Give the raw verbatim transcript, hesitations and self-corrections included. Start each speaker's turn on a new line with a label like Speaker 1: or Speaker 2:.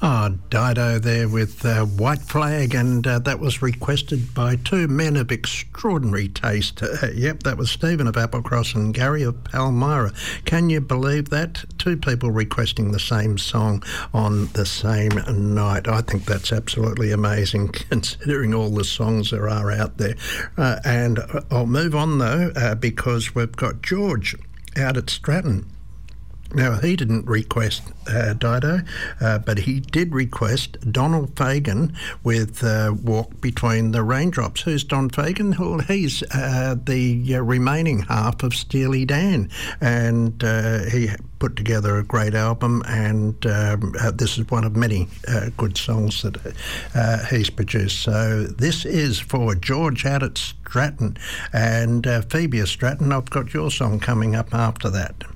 Speaker 1: Oh, Dido there with uh, White Flag, and uh, that was requested by two men of extraordinary taste. Uh, yep, that was Stephen of Applecross and Gary of Palmyra. Can you believe that? Two people requesting the same song on the same night. I think that's absolutely amazing, considering all the songs there are out there. Uh, and I'll move on, though, uh, because we've got George out at Stratton. Now, he didn't request uh, Dido, uh, but he did request Donald Fagen with uh, Walk Between the Raindrops. Who's Don Fagen? Well, he's uh, the uh, remaining half of Steely Dan, and uh, he put together a great album, and um, uh, this is one of many uh, good songs that uh, he's produced. So this is for George out at Stratton, and uh, Phoebe of Stratton, I've got your song coming up after that.